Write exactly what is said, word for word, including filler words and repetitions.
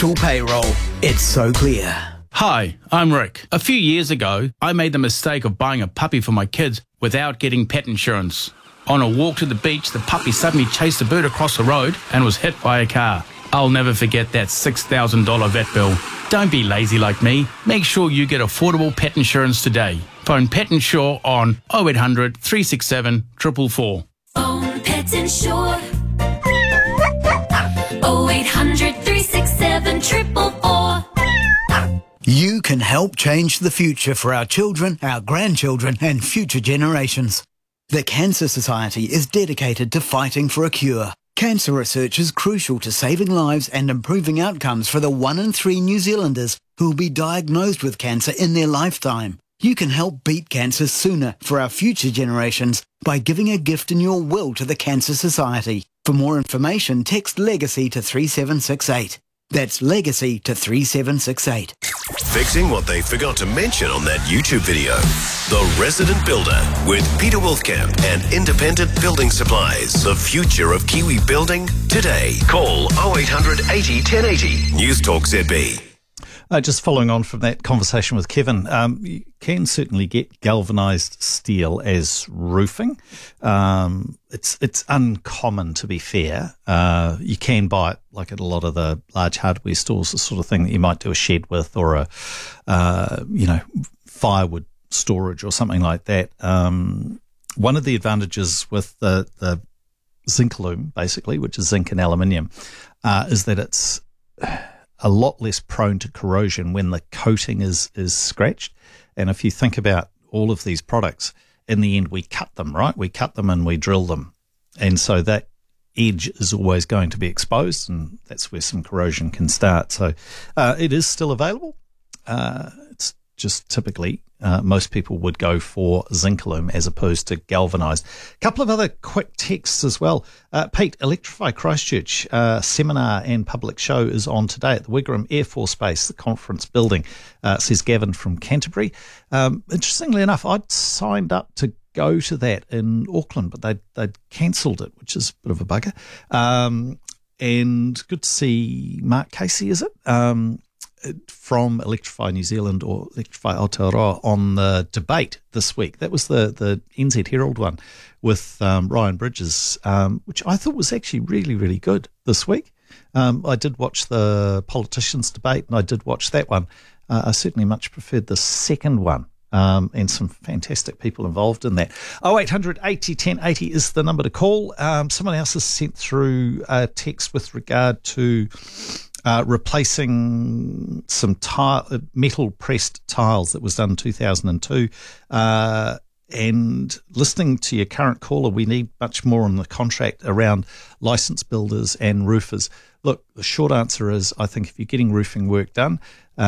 digital payroll. It's so clear. Hi, I'm Rick. A few years ago, I made the mistake of buying a puppy for my kids without getting pet insurance. On a walk to the beach, the puppy suddenly chased a bird across the road and was hit by a car. I'll never forget that six thousand dollars vet bill. Don't be lazy like me. Make sure you get affordable pet insurance today. Phone Pet Insure on oh eight hundred, three six seven, four four four. Phone Pet Insure. oh eight hundred, three six seven, four four four. You can help change the future for our children, our grandchildren and future generations. The Cancer Society is dedicated to fighting for a cure. Cancer research is crucial to saving lives and improving outcomes for the one in three New Zealanders who will be diagnosed with cancer in their lifetime. You can help beat cancer sooner for our future generations by giving a gift in your will to the Cancer Society. For more information, text LEGACY to three seven six eight. That's LEGACY to three seven six eight. Fixing what they forgot to mention on that YouTube video. The Resident Builder with Peter Wolfkamp and Independent Building Supplies. The future of Kiwi building today. Call oh eight hundred, eighty, ten eighty. News Talk Z B. Uh, just following on from that conversation with Kevin, um, you can certainly get galvanised steel as roofing. Um, it's it's uncommon, to be fair. Uh, you can buy it like at a lot of the large hardware stores, the sort of thing that you might do a shed with, or a uh, you know firewood storage or something like that. Um, one of the advantages with the the Zincalume, basically, which is zinc and aluminium, uh, is that it's a lot less prone to corrosion when the coating is is scratched. And if you think about all of these products, in the end we cut them, right? We cut them and we drill them. And so that edge is always going to be exposed, and that's where some corrosion can start. So uh, it is still available. Uh, it's just typically uh, most people would go for Zincalume as opposed to galvanised. A couple of other quick texts as well. Uh, Pete, Electrify Christchurch uh, seminar and public show is on today at the Wigram Air Force Base, the conference building, uh, says Gavin from Canterbury. Um, interestingly enough, I'd signed up to go to that in Auckland, but they'd, they'd cancelled it, which is a bit of a bugger. Um, and good to see Mark Casey, is it? Um, from Electrify New Zealand or Electrify Aotearoa on the debate this week. That was the, the N Z Herald one with um, Ryan Bridges, um, which I thought was actually really, really good this week. Um, I did watch the politicians debate and I did watch that one. Uh, I certainly much preferred the second one. Um, and some fantastic people involved in that. oh eight hundred, eighty, ten eighty is the number to call. Um, someone else has sent through a text with regard to uh, replacing some tile, metal pressed tiles that was done in two thousand two. Uh, and listening to your current caller, we need much more on the contract around licensed builders and roofers. Look, the short answer is I think if you're getting roofing work done,